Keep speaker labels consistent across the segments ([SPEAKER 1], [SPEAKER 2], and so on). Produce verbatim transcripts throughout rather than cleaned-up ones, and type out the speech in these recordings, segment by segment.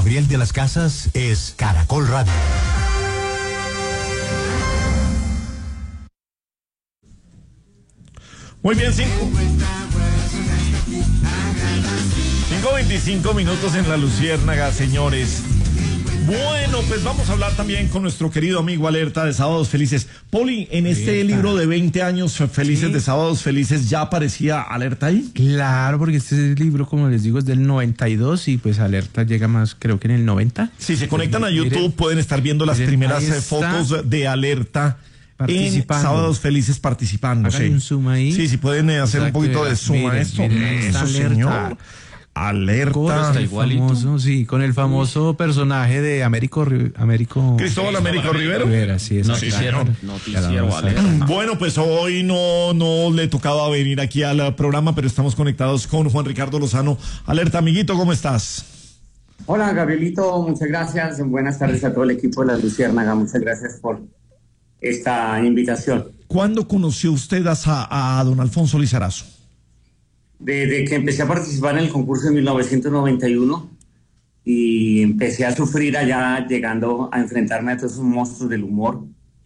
[SPEAKER 1] Gabriel de las Casas es Caracol Radio.
[SPEAKER 2] Muy bien, cinco. cinco veinticinco minutos en La Luciérnaga, señores. Bueno, pues vamos a hablar también con nuestro querido amigo Alerta de Sábados Felices. Poli, en este Alerta. Libro de veinte años felices, ¿sí?, de Sábados Felices, ¿ya aparecía Alerta ahí?
[SPEAKER 3] Claro, porque este libro, como les digo, es del noventa y dos y pues Alerta llega más, creo que en el noventa.
[SPEAKER 2] Si se conectan a YouTube, miren, pueden estar viendo las miren, primeras fotos de Alerta en Sábados Felices participando.
[SPEAKER 3] Hagan
[SPEAKER 2] sí.
[SPEAKER 3] un zoom ahí.
[SPEAKER 2] Sí, sí, pueden hacer un poquito de zoom miren, a esto.
[SPEAKER 3] Miren,
[SPEAKER 2] eso, señor. Alerta.
[SPEAKER 3] Está famoso, sí, con el famoso personaje de Américo Américo
[SPEAKER 2] Cristóbal Américo Rivero.
[SPEAKER 3] Rivera, sí,
[SPEAKER 4] noticiero, noticiero Alerta.
[SPEAKER 2] Bueno, pues hoy no no le tocaba venir aquí al programa, pero estamos conectados con Juan Ricardo Lozano. Alerta, amiguito, ¿cómo estás?
[SPEAKER 5] Hola, Gabrielito, muchas gracias. Buenas tardes a todo el equipo de La Luciérnaga. Muchas gracias por esta invitación.
[SPEAKER 2] ¿Cuándo conoció usted a, a don Alfonso Lizarazo?
[SPEAKER 5] Desde que empecé a participar en el concurso en mil novecientos noventa y uno y empecé a sufrir allá llegando a enfrentarme a todos esos monstruos del humor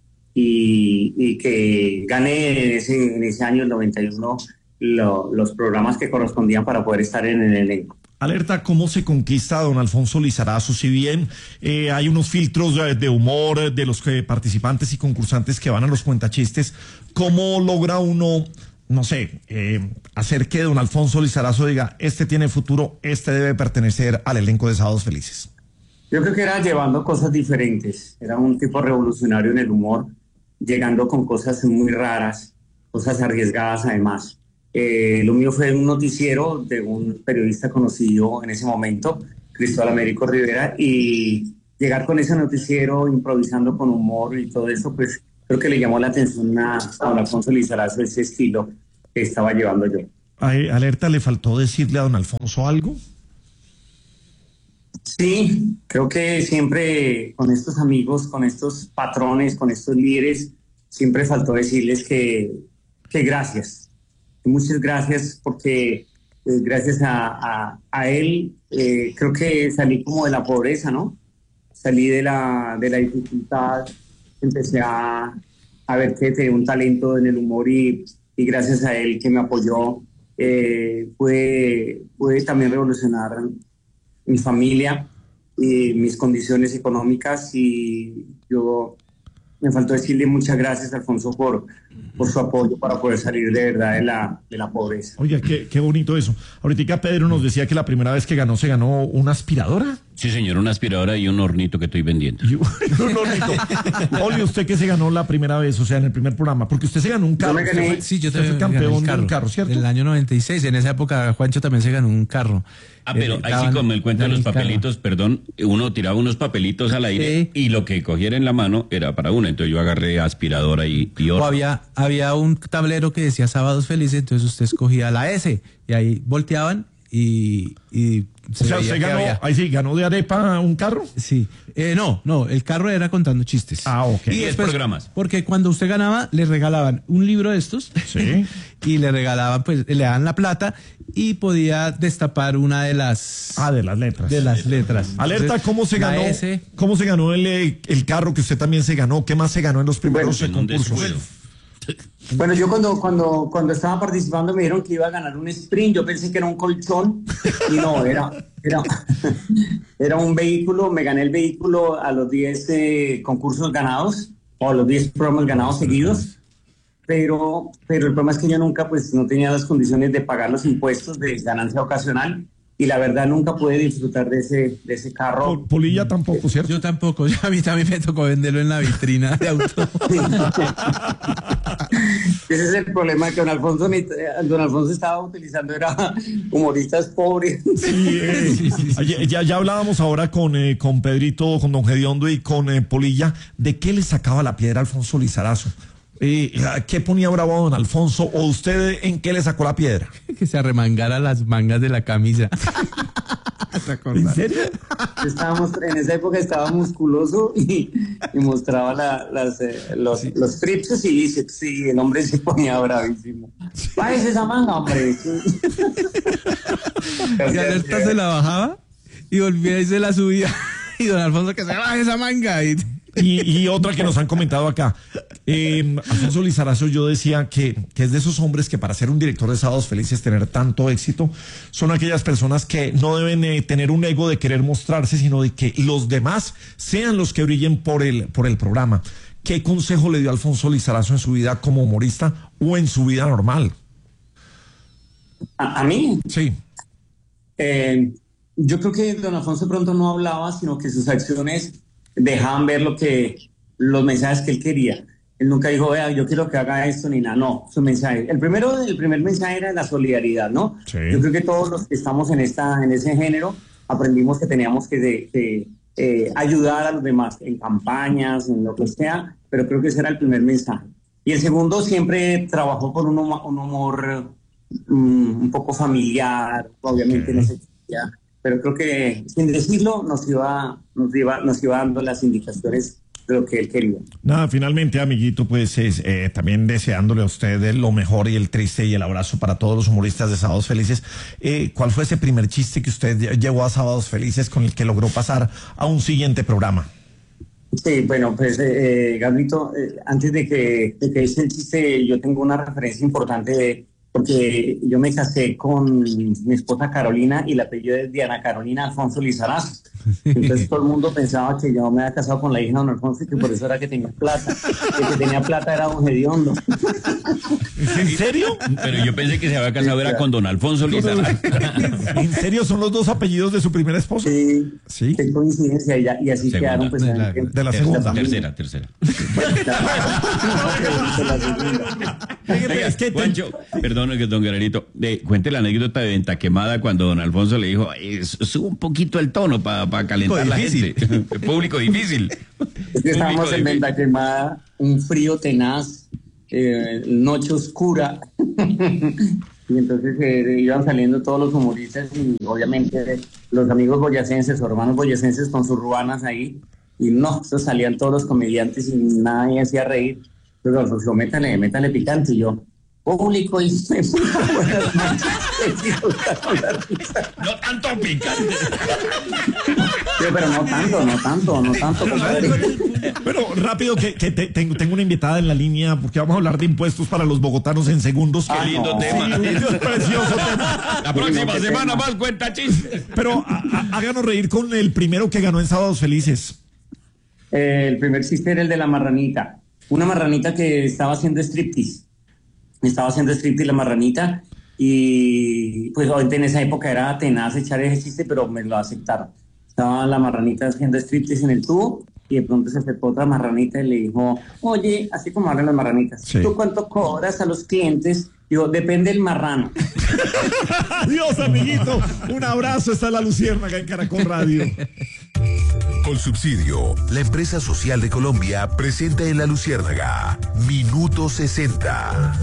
[SPEAKER 5] y, y que gané en ese, en ese año, el noventa y uno, lo, los programas que correspondían para poder estar en el elenco.
[SPEAKER 2] Alerta, ¿cómo se conquista a don Alfonso Lizarazo? Si bien eh, hay unos filtros de, de humor de los que participantes y concursantes que van a los cuentachistes, ¿cómo logra uno, no sé, eh, hacer que don Alfonso Lizarazo diga, este tiene futuro, este debe pertenecer al elenco de Sábados Felices?
[SPEAKER 5] Yo creo que era llevando cosas diferentes, era un tipo revolucionario en el humor, llegando con cosas muy raras, cosas arriesgadas además. Eh, lo mío fue un noticiero de un periodista conocido en ese momento, Cristóbal Américo Rivera, y llegar con ese noticiero improvisando con humor y todo eso, pues creo que le llamó la atención a, a don Alfonso Lizarazo ese estilo que estaba llevando yo.
[SPEAKER 2] ¿A Alerta le faltó decirle a don Alfonso algo?
[SPEAKER 5] Sí, creo que siempre con estos amigos, con estos patrones, con estos líderes, siempre faltó decirles que, que gracias. Muchas gracias porque eh, gracias a, a, a él eh, creo que salí como de la pobreza, ¿no? Salí de la, de la dificultad, empecé a, a ver que tenía un talento en el humor y, y gracias a él que me apoyó eh, pude, pude también revolucionar mi familia y mis condiciones económicas y yo... Me faltó decirle muchas gracias, Alfonso, por, por su apoyo para poder salir de verdad de la, de la pobreza.
[SPEAKER 2] Oye, qué, qué bonito eso. Ahorita Pedro nos decía que la primera vez que ganó, se ganó una aspiradora.
[SPEAKER 4] Sí, señor, una aspiradora y un hornito que estoy vendiendo.
[SPEAKER 2] Y un hornito. Oye, ¿usted qué se ganó la primera vez, o sea, en el primer programa? Porque usted se ganó un carro.
[SPEAKER 5] Yo me gané.
[SPEAKER 2] Fue,
[SPEAKER 3] sí, yo
[SPEAKER 2] usted fue campeón de un carro, ¿cierto?
[SPEAKER 3] En el año noventa y seis, en esa época Juancho también se ganó un carro.
[SPEAKER 4] Ah, pero eh, ahí sí, como el cuento de los papelitos, carro. Perdón, uno tiraba unos papelitos al aire, sí, y lo que cogiera en la mano era para uno. Entonces yo agarré aspiradora y, y
[SPEAKER 3] o había, había un tablero que decía Sábados Felices, entonces usted escogía la S y ahí volteaban y... y
[SPEAKER 2] se o sea, se ganó, ahí sí, ganó de arepa un carro.
[SPEAKER 3] Sí, eh, no, no, el carro era contando chistes.
[SPEAKER 2] Ah, ok.
[SPEAKER 3] Y después, programas. Porque cuando usted ganaba, le regalaban un libro de estos.
[SPEAKER 2] Sí.
[SPEAKER 3] Y le regalaban, pues, le daban la plata y podía destapar una de las...
[SPEAKER 2] Ah, de las letras.
[SPEAKER 3] De las letras.
[SPEAKER 2] Alerta,
[SPEAKER 3] entonces,
[SPEAKER 2] ¿cómo se ganó?
[SPEAKER 3] S,
[SPEAKER 2] ¿Cómo se ganó el, el carro que usted también se ganó? ¿Qué más se ganó en los primeros bueno, concursos?
[SPEAKER 5] Bueno, yo cuando, cuando, cuando estaba participando me dijeron que iba a ganar un sprint, yo pensé que era un colchón y no, era, era, era un vehículo, me gané el vehículo a los diez eh, concursos ganados o a los diez programas ganados seguidos, pero, pero el problema es que yo nunca pues no tenía las condiciones de pagar los impuestos de ganancia ocasional y la verdad nunca pude disfrutar de ese, de ese carro.
[SPEAKER 2] Polilla tampoco, ¿cierto?
[SPEAKER 3] Yo tampoco, a mí también me tocó venderlo en la vitrina de auto.
[SPEAKER 5] Ese es el problema que don Alfonso, don Alfonso estaba utilizando, era humoristas pobres.
[SPEAKER 2] Sí, eh, sí, sí, sí. Ya, ya hablábamos ahora con, eh, con Pedrito, con don Gediondo y con eh, Polilla, ¿de qué le sacaba la piedra a Alfonso Lizarazo? Eh, ¿Qué ponía bravo a don Alfonso? ¿O usted en qué le sacó la piedra?
[SPEAKER 3] Que se arremangara las mangas de la camisa.
[SPEAKER 2] ¿En serio?
[SPEAKER 5] Estábamos, en esa época estaba musculoso y, y mostraba la, las, eh, los, sí. los tripses y dice, sí, el hombre se ponía bravísimo. Bájese esa manga, hombre.
[SPEAKER 3] ¿Y Alerta se la bajaba? y volvía y se la subía. Y don Alfonso, que se baje esa manga. Y...
[SPEAKER 2] Y, y otra que nos han comentado acá. Eh, Alfonso Lizarazo, yo decía que, que es de esos hombres que para ser un director de Sábados Felices, tener tanto éxito, son aquellas personas que no deben eh, tener un ego de querer mostrarse, sino de que los demás sean los que brillen por el, por el programa. ¿Qué consejo le dio Alfonso Lizarazo en su vida como humorista o en su vida normal?
[SPEAKER 5] ¿A, a mí?
[SPEAKER 2] Sí.
[SPEAKER 5] Eh, yo creo que don Alfonso de pronto no hablaba, sino que sus acciones dejaban ver lo que, los mensajes que él quería. Él nunca dijo, vea, yo quiero que haga esto ni nada. No, su mensaje. El primero, el primer mensaje era la solidaridad, ¿no?
[SPEAKER 2] Sí.
[SPEAKER 5] Yo creo que todos los que estamos en esta, en ese género, aprendimos que teníamos que, de, que eh, ayudar a los demás en campañas, en lo que sea, pero creo que ese era el primer mensaje. Y el segundo, siempre trabajó con un, un humor um, un poco familiar, obviamente, sí. No sé, ya. Pero creo que, sin decirlo, nos iba, nos iba, nos iba dando las indicaciones de lo que él quería.
[SPEAKER 2] Nada, finalmente, amiguito, pues es, eh, también deseándole a usted lo mejor y el triste y el abrazo para todos los humoristas de Sábados Felices. Eh, ¿Cuál fue ese primer chiste que usted llevó a Sábados Felices con el que logró pasar a un siguiente programa?
[SPEAKER 5] Sí, bueno, pues, eh, Gabrito, eh, antes de que, de que ese chiste, yo tengo una referencia importante de... Porque yo me casé con mi esposa Carolina y el apellido es Diana Carolina Alfonso Lizarazo. Entonces todo el mundo pensaba que yo me había casado con la hija de don Alfonso y que por eso era que tenía plata. El que tenía plata era don Gediondo.
[SPEAKER 2] ¿En serio?
[SPEAKER 4] Pero yo pensé que se había casado era con don Alfonso Lizarazo.
[SPEAKER 2] ¿En serio son los dos apellidos de su primera esposa?
[SPEAKER 5] Sí.
[SPEAKER 2] Sí.
[SPEAKER 5] Qué coincidencia. Y, y así
[SPEAKER 4] Segunda.
[SPEAKER 5] quedaron. Pues,
[SPEAKER 2] de, la,
[SPEAKER 5] en,
[SPEAKER 2] de la segunda.
[SPEAKER 4] Tercera, tercera.
[SPEAKER 2] Es que
[SPEAKER 4] Juancho, perdón, que don Guerrerito, eh, cuente la anécdota de Venta Quemada cuando don Alfonso le dijo, eh, sube un poquito el tono para pa calentar la gente. Público difícil.
[SPEAKER 5] Es que estábamos
[SPEAKER 4] Público
[SPEAKER 5] en
[SPEAKER 4] difícil.
[SPEAKER 5] Venta Quemada, un frío tenaz, eh, noche oscura. Y entonces eh, iban saliendo todos los humoristas y obviamente los amigos boyacenses o hermanos boyacenses con sus ruanas ahí. Y no, eso salían todos los comediantes y nadie hacía reír. Pero Alfonso, métale, métale picante. Y yo, público, y buenas noches.
[SPEAKER 4] No tanto picante.
[SPEAKER 5] Sí, pero no tanto, no tanto, no tanto, compadre.
[SPEAKER 2] Pero rápido, que, que te, tengo, tengo una invitada en la línea porque vamos a hablar de impuestos para los bogotanos en segundos.
[SPEAKER 4] Qué lindo
[SPEAKER 5] no.
[SPEAKER 4] tema.
[SPEAKER 2] Sí, es precioso tema.
[SPEAKER 4] La próxima
[SPEAKER 5] qué
[SPEAKER 4] semana
[SPEAKER 5] tema.
[SPEAKER 4] más cuenta chistes.
[SPEAKER 2] Pero a, a, háganos reír con el primero que ganó en Sábados Felices.
[SPEAKER 5] Eh, el primer chiste era el de la marranita. Una marranita que estaba haciendo striptease. Estaba haciendo striptease la marranita y pues obviamente en esa época era tenaz echar ese chiste, pero me lo aceptaron. Estaba la marranita haciendo striptease en el tubo y de pronto se acercó otra marranita y le dijo, oye, así como hablan las marranitas,
[SPEAKER 2] Sí.
[SPEAKER 5] ¿tú cuánto cobras a los clientes? Digo, depende del marrano.
[SPEAKER 2] Adiós, amiguito. Un abrazo. Está la Luciérnaga en Caracol Radio.
[SPEAKER 1] Colsubsidio, la empresa social de Colombia, presenta en La Luciérnaga Minuto sesenta.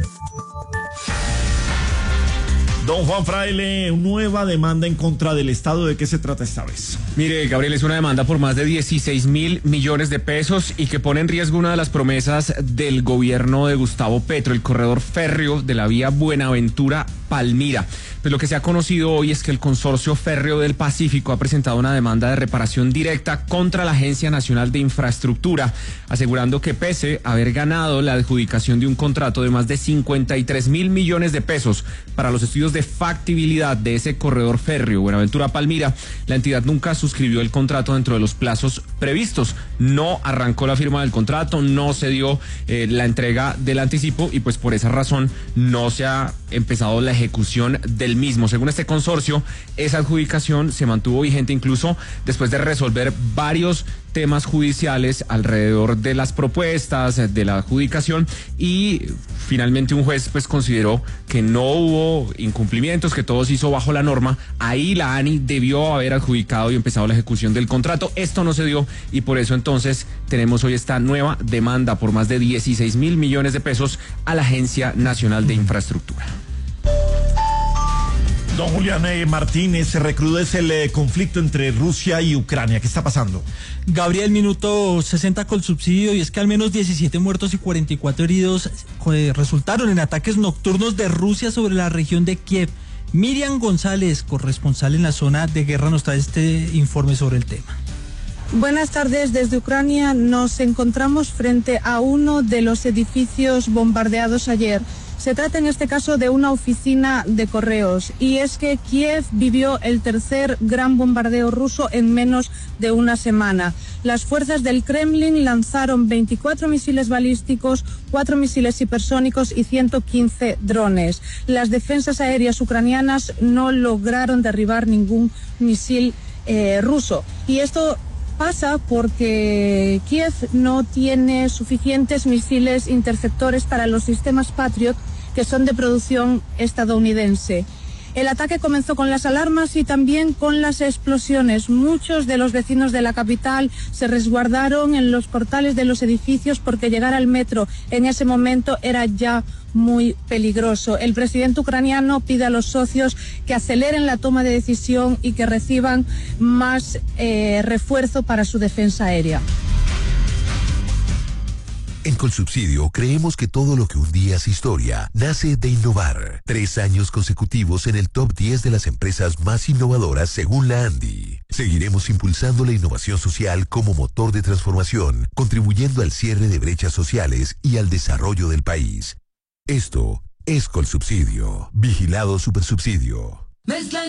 [SPEAKER 2] Don Juan Fraile, nueva demanda en contra del Estado. ¿De qué se trata esta vez?
[SPEAKER 6] Mire, Gabriel, es una demanda por más de dieciséis mil millones de pesos y que pone en riesgo una de las promesas del gobierno de Gustavo Petro, el corredor férreo de la vía Buenaventura-Palmira. Pues lo que se ha conocido hoy es que el Consorcio Férreo del Pacífico ha presentado una demanda de reparación directa contra la Agencia Nacional de Infraestructura, asegurando que pese a haber ganado la adjudicación de un contrato de más de cincuenta y tres mil millones de pesos para los estudios de factibilidad de ese corredor férreo Buenaventura-Palmira, la entidad nunca suscribió el contrato dentro de los plazos previstos. No arrancó la firma del contrato, no se dio eh, la entrega del anticipo y pues por esa razón no se ha empezado la ejecución del mismo. Según este consorcio, esa adjudicación se mantuvo vigente incluso después de resolver varios temas judiciales alrededor de las propuestas, de la adjudicación, y finalmente un juez pues consideró que no hubo incumplimientos, que todo se hizo bajo la norma. Ahí la ANI debió haber adjudicado y empezado la ejecución del contrato. Esto no se dio y por eso entonces tenemos hoy esta nueva demanda por más de dieciséis mil millones de pesos a la Agencia Nacional de Infraestructura.
[SPEAKER 2] Don Julián eh, Martínez, se recrudece el eh, conflicto entre Rusia y Ucrania. ¿Qué está pasando?
[SPEAKER 7] Gabriel, minuto sesenta con subsidio, y es que al menos diecisiete muertos y cuarenta y cuatro heridos eh, resultaron en ataques nocturnos de Rusia sobre la región de Kiev. Miriam González, corresponsal en la zona de guerra, nos trae este informe sobre el tema.
[SPEAKER 8] Buenas tardes, desde Ucrania nos encontramos frente a uno de los edificios bombardeados ayer. Se trata en este caso de una oficina de correos y es que Kiev vivió el tercer gran bombardeo ruso en menos de una semana. Las fuerzas del Kremlin lanzaron veinticuatro misiles balísticos, cuatro misiles hipersónicos y ciento quince drones. Las defensas aéreas ucranianas no lograron derribar ningún misil eh, ruso. Y esto pasa porque Kiev no tiene suficientes misiles interceptores para los sistemas Patriot, que son de producción estadounidense. El ataque comenzó con las alarmas y también con las explosiones. Muchos de los vecinos de la capital se resguardaron en los portales de los edificios porque llegar al metro en ese momento era ya muy peligroso. El presidente ucraniano pide a los socios que aceleren la toma de decisión y que reciban más eh, refuerzo para su defensa aérea.
[SPEAKER 1] En Colsubsidio creemos que todo lo que un día es historia nace de innovar. Tres años consecutivos en el top diez de las empresas más innovadoras según la ANDI. Seguiremos impulsando la innovación social como motor de transformación, contribuyendo al cierre de brechas sociales y al desarrollo del país. Esto es Colsubsidio. Vigilado Supersubsidio.